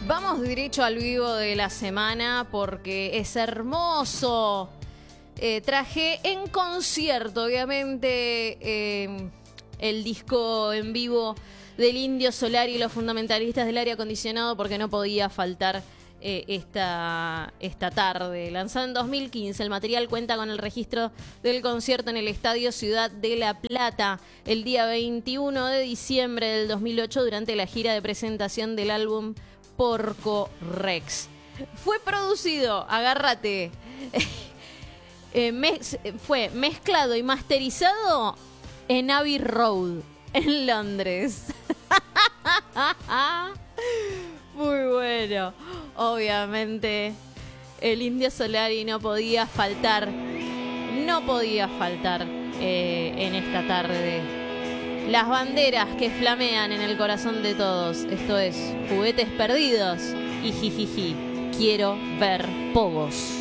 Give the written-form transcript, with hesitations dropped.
Vamos derecho al vivo de la semana porque es hermoso. Traje en concierto, obviamente, el disco en vivo del Indio Solari y los fundamentalistas del aire acondicionado, porque no podía faltar esta tarde. Lanzado en 2015, el material cuenta con el registro del concierto en el Estadio Ciudad de La Plata el día 21 de diciembre del 2008 durante la gira de presentación del álbum Porco Rex. Fue producido, agárrate, fue mezclado y masterizado en Abbey Road, en Londres. Muy bueno. Obviamente, el Indio Solari no podía faltar en esta tarde. Las banderas que flamean en el corazón de todos. Esto es Juguetes Perdidos y Jijiji. Quiero ver pogos.